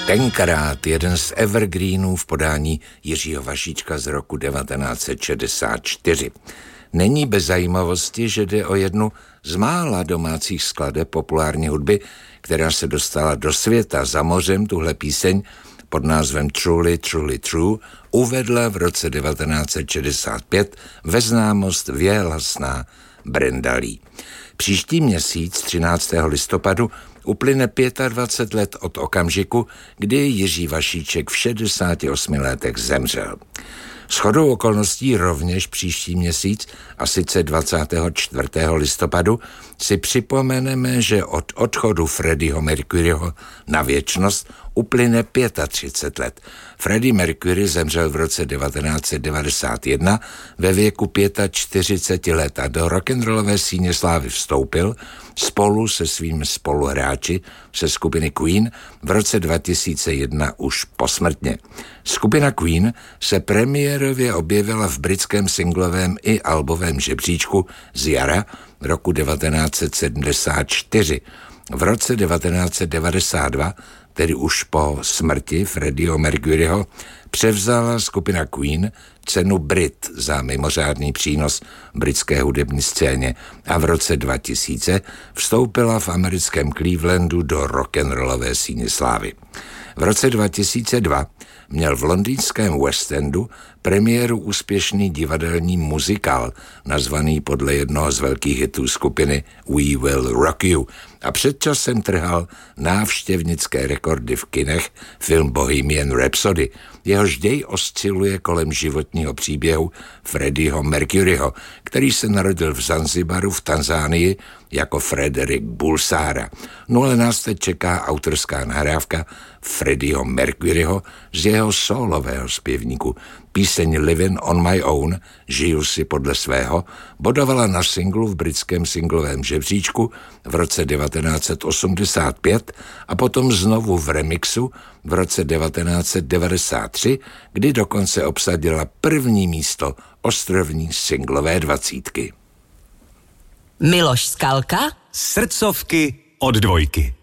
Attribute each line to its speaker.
Speaker 1: Tenkrát jeden z evergreenů v podání Jiřího Vašíčka z roku 1964. Není bez zajímavosti, že jde o jednu z mála domácích skladeb populární hudby, která se dostala do světa. Za mořem tuhle píseň pod názvem Truly, Truly True uvedla v roce 1965 ve známost věhlasná Brenda Lee. Příští měsíc, 13. listopadu, uplyne 25 let od okamžiku, kdy Jiří Vašíček v 68 letech zemřel. Shodou okolností rovněž příští měsíc, a sice 24. listopadu, si připomeneme, že od odchodu Freddieho Mercuryho na věčnost uplyne 35 let. Freddie Mercury zemřel v roce 1991 ve věku 45 let a do rock'n'rollové síně slávy vstoupil spolu se svými spoluhráči se skupiny Queen v roce 2001 už posmrtně. Skupina Queen se premiérově objevila v britském singlovém i albovém žebříčku z jara roku 1974. V roce 1992, tedy už po smrti Freddieho Mercuryho, převzala skupina Queen cenu Brit za mimořádný přínos britské hudební scéně a v roce 2000 vstoupila v americkém Clevelandu do rock'n'rollové síně slávy. V roce 2002 měl v londýnském West Endu premiéru úspěšný divadelní muzikál, nazvaný podle jednoho z velkých hitů skupiny We Will Rock You, a před časem trhal návštěvnické rekordy v kinech film Bohemian Rhapsody. Jehož děj osciluje kolem životního příběhu Freddieho Mercuryho, který se narodil v Zanzibaru v Tanzánii jako Frederick Bulsara. No ale nás teď čeká autorská nahrávka Freddieho Mercuryho z jeho sólového zpěvníku. Píseň Living on My Own, žiju si podle svého, bodovala na singlu v britském singlovém žebříčku v roce 1985 a potom znovu v remixu v roce 1993, kdy dokonce obsadila první místo ostrovní singlové 20.
Speaker 2: Miloš Skalka,
Speaker 3: Srdcovky od Dvojky.